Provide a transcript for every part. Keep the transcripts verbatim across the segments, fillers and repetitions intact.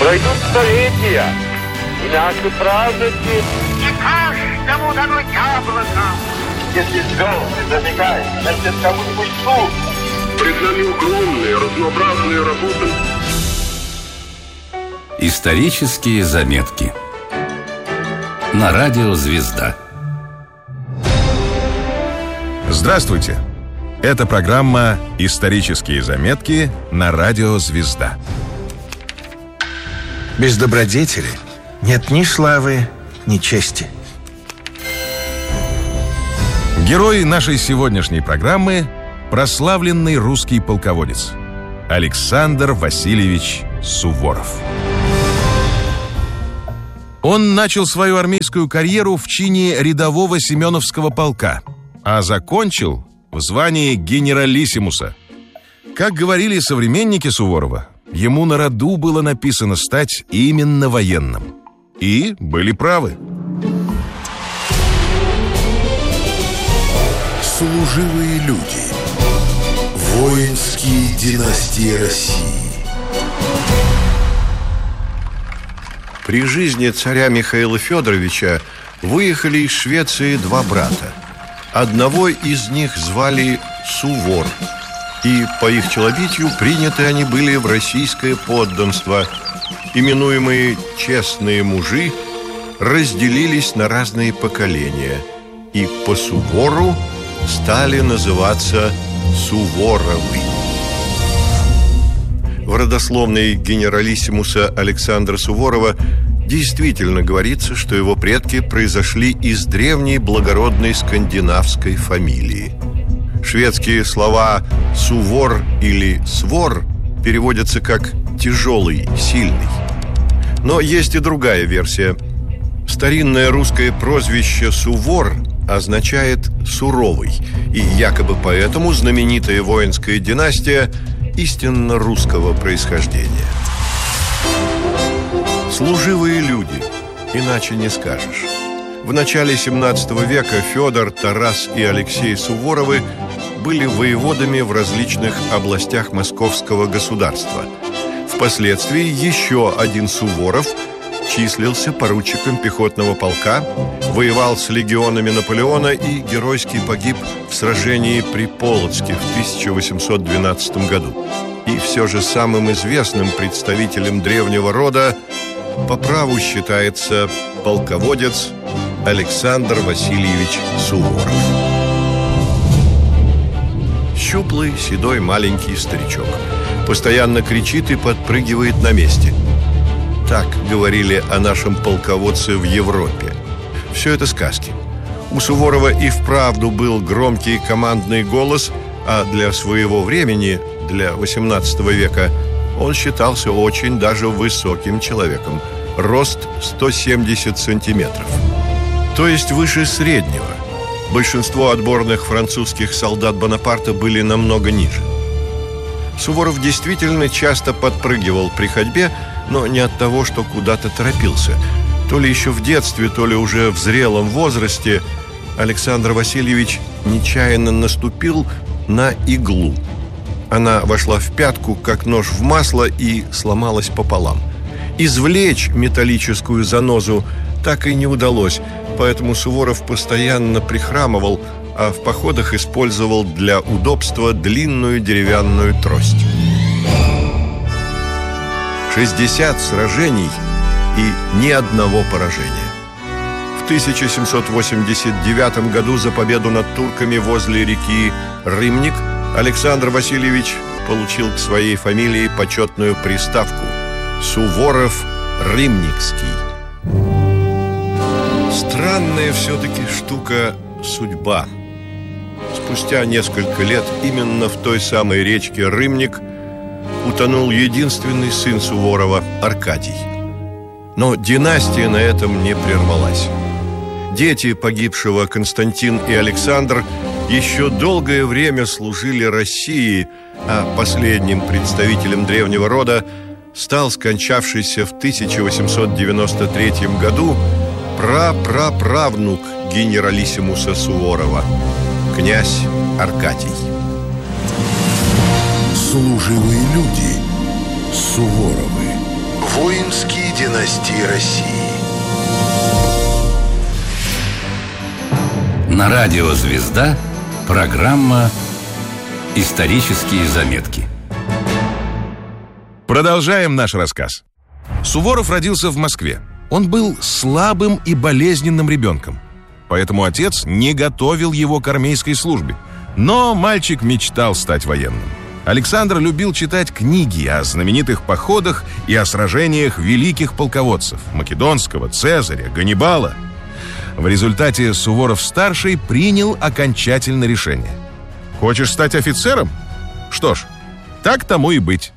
Пройдут столетия, и наши праздники... Не каждому дано яблоко. Если звезды зажигают, значит, кому-нибудь суд. Пред нами огромные, разнообразные работы. Исторические заметки на радио «Звезда». Здравствуйте! Это программа «Исторические заметки» на радио «Звезда». Без добродетели нет ни славы, ни чести. Герой нашей сегодняшней программы – прославленный русский полководец Александр Васильевич Суворов. Он начал свою армейскую карьеру в чине рядового Семеновского полка, а закончил в звании генералиссимуса. Как говорили современники Суворова, ему на роду было написано стать именно военным. И были правы. Служивые люди. Воинские династии России. При жизни царя Михаила Федоровича выехали из Швеции два брата. Одного из них звали Сувор, и по их челобитию приняты они были в российское подданство. Именуемые «честные мужи» разделились на разные поколения и по Сувору стали называться Суворовы. В родословной генералиссимуса Александра Суворова действительно говорится, что его предки произошли из древней благородной скандинавской фамилии. Шведские слова «сувор» или «свор» переводятся как «тяжелый», «сильный». Но есть и другая версия. Старинное русское прозвище «Сувор» означает «суровый», и якобы поэтому знаменитая воинская династия истинно русского происхождения. Служивые люди, иначе не скажешь. В начале семнадцатого века Федор, Тарас и Алексей Суворовы были воеводами в различных областях московского государства. Впоследствии еще один Суворов числился поручиком пехотного полка, воевал с легионами Наполеона и геройски погиб в сражении при Полоцке в тысяча восемьсот двенадцатом году. И все же самым известным представителем древнего рода по праву считается полководец Александр Васильевич Суворов. Щуплый, седой, маленький старичок. Постоянно кричит и подпрыгивает на месте. Так говорили о нашем полководце в Европе. Все это сказки. У Суворова и вправду был громкий командный голос, а для своего времени, для восемнадцатого века, он считался очень даже высоким человеком. Рост сто семьдесят сантиметров. То есть выше среднего. Большинство отборных французских солдат Бонапарта были намного ниже. Суворов действительно часто подпрыгивал при ходьбе, но не от того, что куда-то торопился. То ли еще в детстве, то ли уже в зрелом возрасте Александр Васильевич нечаянно наступил на иглу. Она вошла в пятку, как нож в масло, и сломалась пополам. Извлечь металлическую занозу так и не удалось, поэтому Суворов постоянно прихрамывал, а в походах использовал для удобства длинную деревянную трость. шестьдесят сражений и ни одного поражения. В тысяча семьсот восемьдесят девятом году за победу над турками возле реки Рымник Александр Васильевич получил к своей фамилии почетную приставку Суворов-Рымникский. Странная все-таки штука судьба. Спустя несколько лет именно в той самой речке Рымник утонул единственный сын Суворова, Аркадий. Но династия на этом не прервалась. Дети погибшего Константин и Александр еще долгое время служили России, а последним представителем древнего рода стал скончавшийся в тысяча восемьсот девяносто третьем году прапраправнук генералиссимуса Суворова, князь Аркадий. Служивые люди. Суворовы. Воинские династии России. На радио «Звезда» программа «Исторические заметки». Продолжаем наш рассказ. Суворов родился в Москве. Он был слабым и болезненным ребенком. Поэтому отец не готовил его к армейской службе. Но мальчик мечтал стать военным. Александр любил читать книги о знаменитых походах и о сражениях великих полководцев – Македонского, Цезаря, Ганнибала. В результате Суворов-старший принял окончательное решение. Хочешь стать офицером? Что ж, так тому и быть.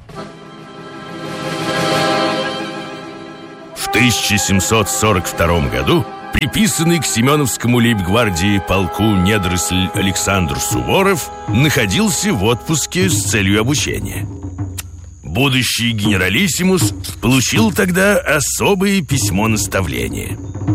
В тысяча семьсот сорок втором году приписанный к Семеновскому лейб-гвардии полку недоросль Александр Суворов находился в отпуске с целью обучения. Будущий генералиссимус получил тогда особое письмо наставления.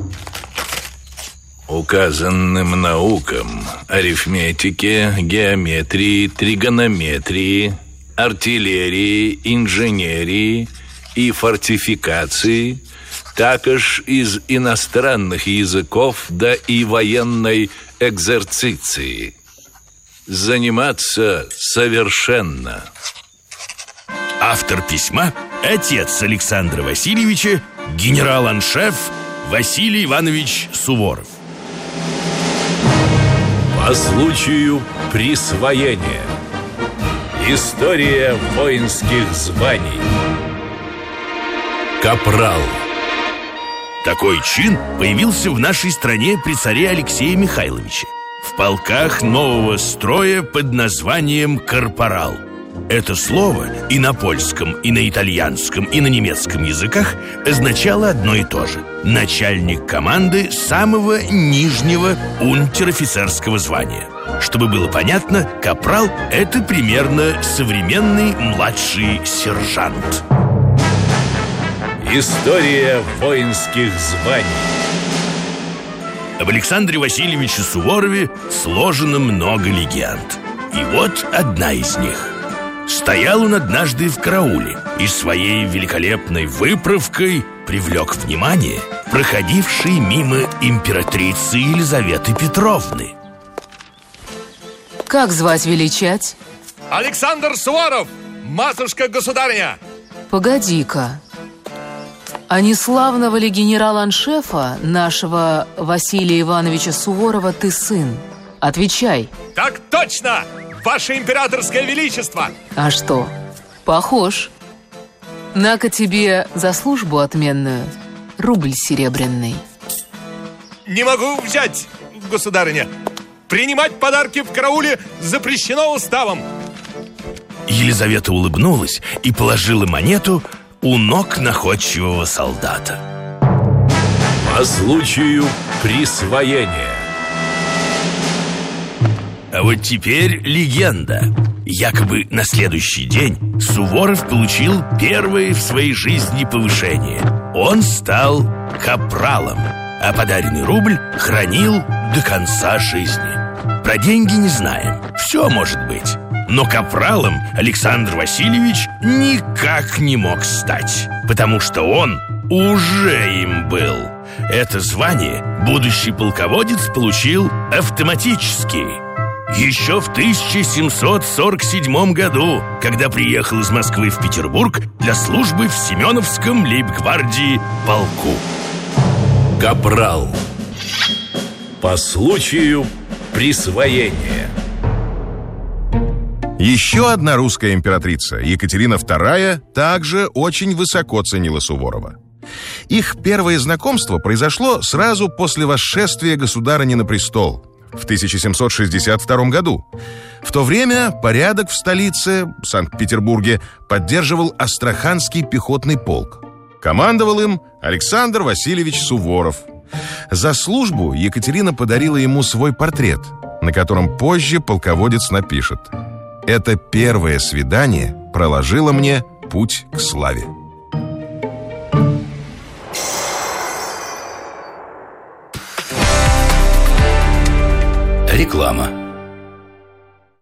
Указанным наукам, арифметике, геометрии, тригонометрии, артиллерии, инженерии и фортификации, також из иностранных языков, да и военной экзерциции, заниматься совершенно. Автор письма – отец Александра Васильевича, генерал-аншеф Василий Иванович Суворов. По случаю присвоения. История воинских званий. Капрал. Такой чин появился в нашей стране при царе Алексее Михайловиче в полках нового строя под названием «корпорал». Это слово и на польском, и на итальянском, и на немецком языках означало одно и то же – начальник команды самого нижнего унтер-офицерского звания. Чтобы было понятно, капрал – это примерно современный младший сержант. История воинских званий. Об Александре Васильевиче Суворове сложено много легенд. И вот одна из них. Стоял он однажды в карауле и своей великолепной выправкой привлек внимание проходившей мимо императрицы Елизаветы Петровны. Как звать величать? Александр Суворов, матушка-государыня. Погоди-ка. А не славного ли генерал-аншефа нашего Василия Ивановича Суворова ты сын? Отвечай. Так точно, ваше императорское величество. А что, похож? На-ка тебе за службу отменную рубль серебряный. Не могу взять, государыня. Принимать подарки в карауле запрещено уставом. Елизавета улыбнулась и положила монету у ног находчивого солдата. По случаю присвоения. А вот теперь легенда. Якобы на следующий день Суворов получил первое в своей жизни повышение. Он стал капралом, а подаренный рубль хранил до конца жизни. Про деньги не знаем, все может быть. Но капралом Александр Васильевич никак не мог стать, потому что он уже им был. Это звание будущий полководец получил автоматически. Еще в тысяча семьсот сорок седьмом году, когда приехал из Москвы в Петербург для службы в Семеновском лейб-гвардии полку. Капрал. По случаю присвоения. Еще одна русская императрица, Екатерина вторая, также очень высоко ценила Суворова. Их первое знакомство произошло сразу после восшествия государыни на престол в тысяча семьсот шестьдесят втором году. В то время порядок в столице, Санкт-Петербурге, поддерживал Астраханский пехотный полк. Командовал им Александр Васильевич Суворов. За службу Екатерина подарила ему свой портрет, на котором позже полководец напишет: «Это первое свидание проложило мне путь к славе». Реклама.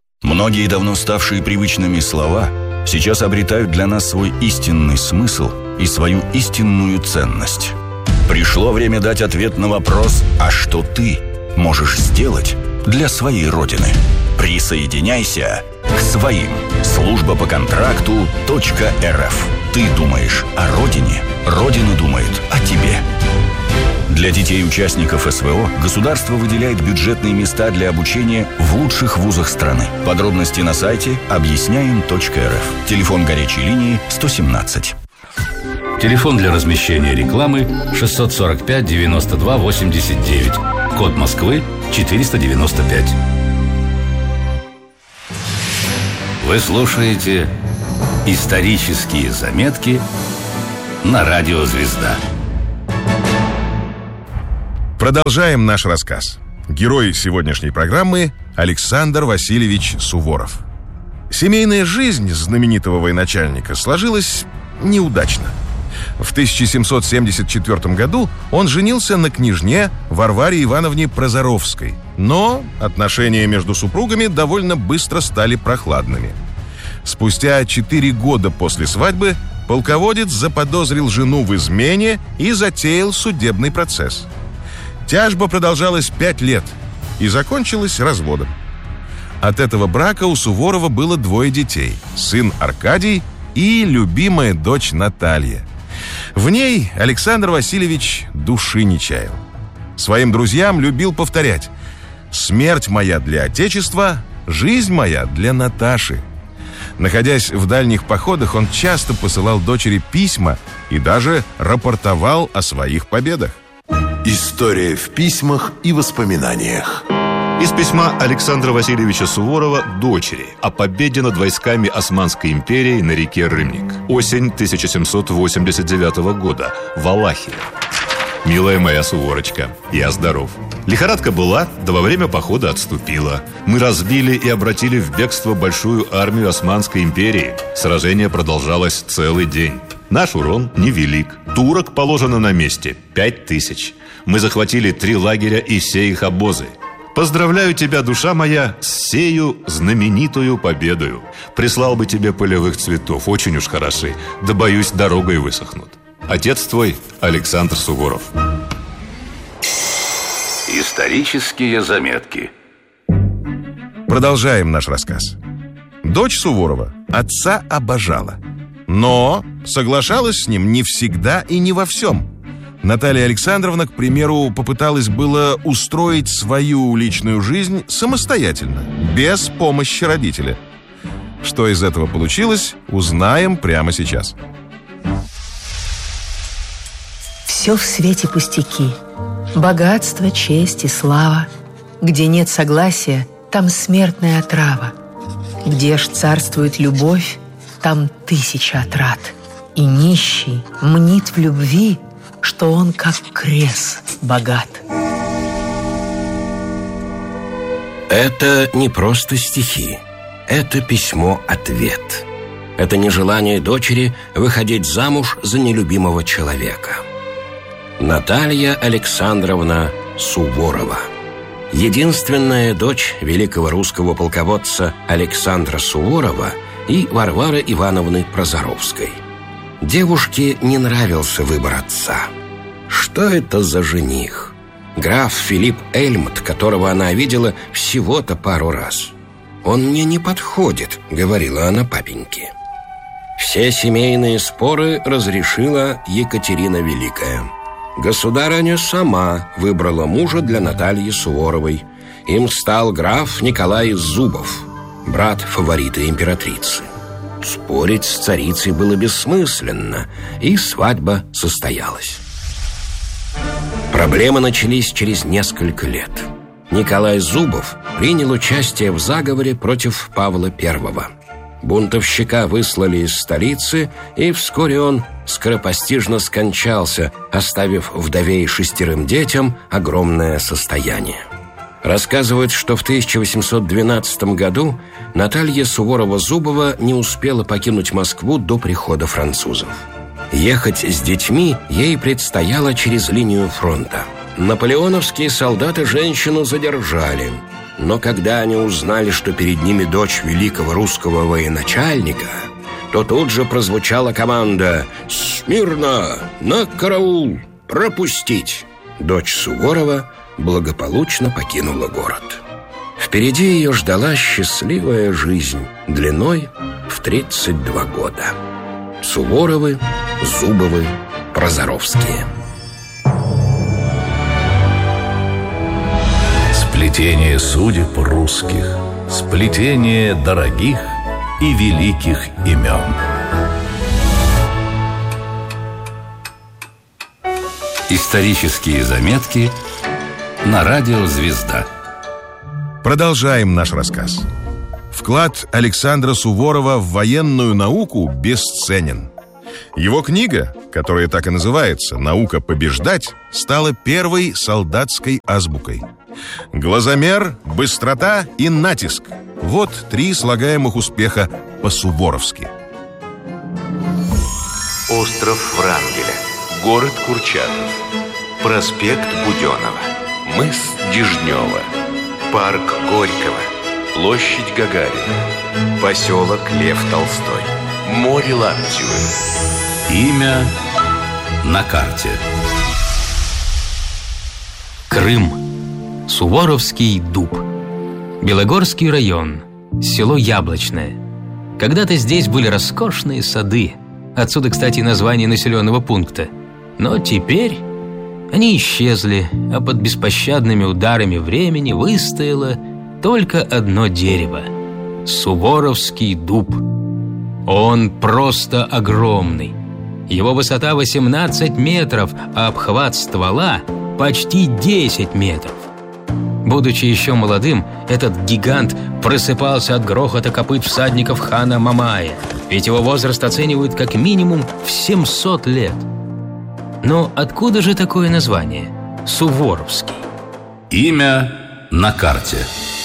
Многие давно ставшие привычными слова сейчас обретают для нас свой истинный смысл и свою истинную ценность. Пришло время дать ответ на вопрос: а что ты можешь сделать для своей Родины? Присоединяйся к своим. Служба по контракту .рф. Ты думаешь о Родине, Родина думает о тебе. Для детей-участников СВО государство выделяет бюджетные места для обучения в лучших вузах страны. Подробности на сайте объясняем точка эр эф. Телефон горячей линии сто семнадцать. Телефон для размещения рекламы шестьсот сорок пять девяносто два восемьдесят девять. Код Москвы четыреста девяносто пять. Вы слушаете «Исторические заметки» на радио «Звезда». Продолжаем наш рассказ. Герой сегодняшней программы – Александр Васильевич Суворов. Семейная жизнь знаменитого военачальника сложилась неудачно. В тысяча семьсот семьдесят четвёртом году он женился на княжне Варваре Ивановне Прозоровской, но отношения между супругами довольно быстро стали прохладными. Спустя четыре года после свадьбы полководец заподозрил жену в измене и затеял судебный процесс. Тяжба продолжалась пять лет и закончилась разводом. От этого брака у Суворова было двое детей – сын Аркадий и любимая дочь Наталья. В ней Александр Васильевич души не чаял. Своим друзьям любил повторять: «Смерть моя для Отечества, жизнь моя для Наташи». Находясь в дальних походах, он часто посылал дочери письма и даже рапортовал о своих победах. История в письмах и воспоминаниях. Из письма Александра Васильевича Суворова дочери о победе над войсками Османской империи на реке Рымник. Осень тысяча семьсот восемьдесят девятого года. Валахия. Милая моя Суворочка, я здоров. Лихорадка была, да во время похода отступила. Мы разбили и обратили в бегство большую армию Османской империи. Сражение продолжалось целый день. Наш урон невелик. Турок положено на месте пять тысяч. Мы захватили три лагеря и все их обозы. Поздравляю тебя, душа моя, с сею знаменитую победою. Прислал бы тебе полевых цветов, очень уж хороши, да, боюсь, дорогой высохнут. Отец твой, Александр Суворов. Исторические заметки. Продолжаем наш рассказ. Дочь Суворова отца обожала, но соглашалась с ним не всегда и не во всем. Наталья Александровна, к примеру, попыталась было устроить свою личную жизнь самостоятельно, без помощи родителя. Что из этого получилось, узнаем прямо сейчас. Все в свете пустяки. Богатство, честь и слава. Где нет согласия, там смертная отрава. Где ж царствует любовь, там тысяча отрад. И нищий мнит в любви, что он как крес богат. Это не просто стихи. Это письмо-ответ. Это нежелание дочери выходить замуж за нелюбимого человека. Наталья Александровна Суворова. Единственная дочь великого русского полководца Александра Суворова и Варвары Ивановны Прозоровской. Девушке не нравился выбор отца. Что это за жених? Граф Филипп Эльмт, которого она видела всего-то пару раз. «Он мне не подходит», — говорила она папеньке. Все семейные споры разрешила Екатерина Великая. Государыня сама выбрала мужа для Натальи Суворовой. Им стал граф Николай Зубов, брат фаворита императрицы. Спорить с царицей было бессмысленно, и свадьба состоялась. Проблемы начались через несколько лет. Николай Зубов принял участие в заговоре против Павла Первого. Бунтовщика выслали из столицы, и вскоре он скоропостижно скончался, оставив вдове и шестерым детям огромное состояние. Рассказывают, что в тысяча восемьсот двенадцатом году Наталья Суворова-Зубова не успела покинуть Москву до прихода французов. Ехать с детьми ей предстояло через линию фронта. Наполеоновские солдаты женщину задержали, но когда они узнали, что перед ними дочь великого русского военачальника, то тут же прозвучала команда: «С Смирно! На караул! Пропустить!» Дочь Суворова благополучно покинула город. Впереди ее ждала счастливая жизнь длиной в тридцать два года. Суворовы, Зубовы, Прозоровские. Сплетение судеб русских, сплетение дорогих и великих имен. Исторические заметки на радио «Звезда». Продолжаем наш рассказ. Вклад Александра Суворова в военную науку бесценен. Его книга, которая так и называется «Наука побеждать», стала первой солдатской азбукой. Глазомер, быстрота и натиск – вот три слагаемых успеха по-суворовски. Остров Врангеля, город Курчатов, проспект Буденова, мыс Дежнева, парк Горького, площадь Гагарина, поселок Лев Толстой, море Лаптевы. Имя на карте. Крым. Суворовский дуб. Белогорский район. Село Яблочное. Когда-то здесь были роскошные сады. Отсюда, кстати, название населенного пункта. Но теперь они исчезли, а под беспощадными ударами времени выстояло только одно дерево – Суворовский дуб. Он просто огромный. Его высота восемнадцать метров, а обхват ствола почти десять метров. Будучи еще молодым, этот гигант просыпался от грохота копыт всадников хана Мамая, ведь его возраст оценивают как минимум в семьсот лет. Но откуда же такое название – Суворовский? Имя на карте.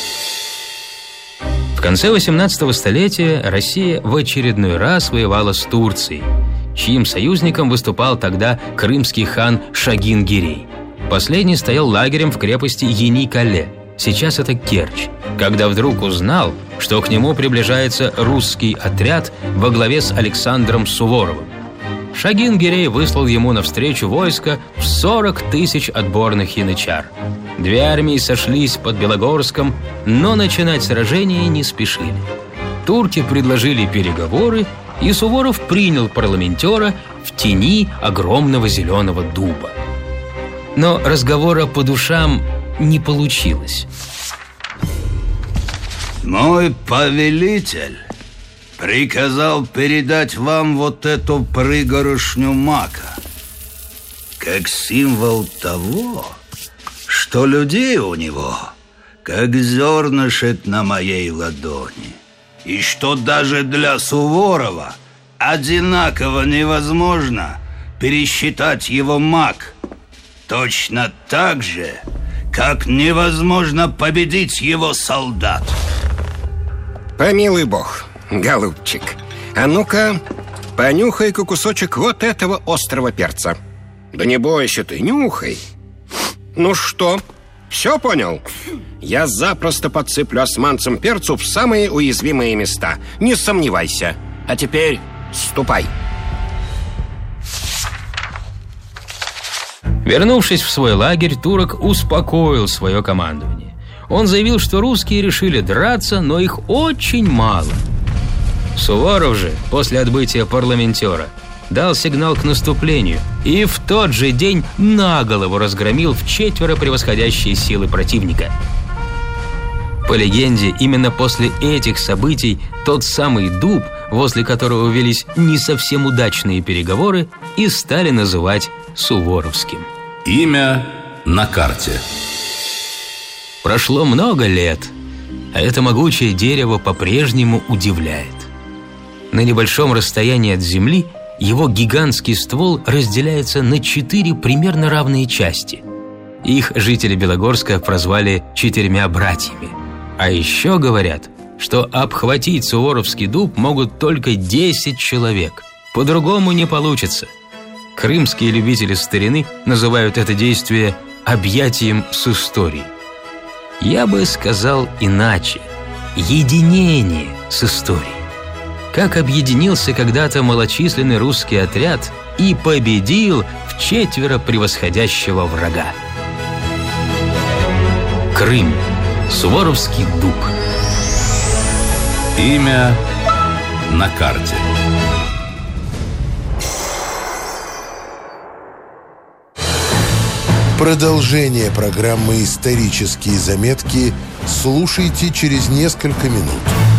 В конце восемнадцатого столетия Россия в очередной раз воевала с Турцией, чьим союзником выступал тогда крымский хан Шагин-Гирей. Последний стоял лагерем в крепости Ени-Кале, сейчас это Керчь, когда вдруг узнал, что к нему приближается русский отряд во главе с Александром Суворовым. Шагин-Гирей выслал ему навстречу войско в сорок тысяч отборных янычар. Две армии сошлись под Белогорском, но начинать сражение не спешили. Турки предложили переговоры, и Суворов принял парламентера в тени огромного зеленого дуба. Но разговора по душам не получилось. Мой повелитель приказал передать вам вот эту пригорошню мака, как символ того, что людей у него как зернышек на моей ладони, и что даже для Суворова одинаково невозможно пересчитать его мак, точно так же, как невозможно победить его солдат. Помилуй бог, голубчик, а ну-ка, понюхай-ка кусочек вот этого острого перца. Да не бойся ты, нюхай. Ну что, все понял? Я запросто подсыплю османцам перцу в самые уязвимые места, не сомневайся. А теперь ступай. Вернувшись в свой лагерь, турок успокоил свое командование. Он заявил, что русские решили драться, но их очень мало. Суворов же, после отбытия парламентера, дал сигнал к наступлению и в тот же день наголову разгромил вчетверо превосходящие силы противника. По легенде, именно после этих событий тот самый дуб, возле которого велись не совсем удачные переговоры, и стали называть Суворовским. Имя на карте. Прошло много лет, а это могучее дерево по-прежнему удивляет. На небольшом расстоянии от земли его гигантский ствол разделяется на четыре примерно равные части. Их жители Белогорска прозвали «четырьмя братьями». А еще говорят, что обхватить Суворовский дуб могут только десять человек. По-другому не получится. Крымские любители старины называют это действие объятием с историей. Я бы сказал иначе. Единение с историей. Как объединился когда-то малочисленный русский отряд, и победил вчетверо превосходящего врага. Крым. Суворовский дуб. Имя на карте. Продолжение программы «Исторические заметки» слушайте через несколько минут.